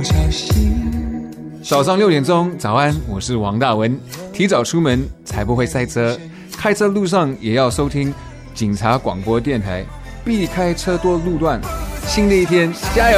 早上6点钟，早安，我是王大文。提早出门才不会塞车，开车路上也要收听警察广播电台，避开车多路段。新的一天，加油！